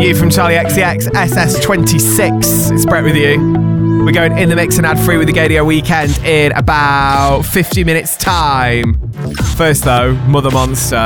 You from Charlie XCX, SS26. It's Brett with you. We're going in the mix and ad-free with the Gaydio Weekend in about 50 minutes time. First though, Mother Monster.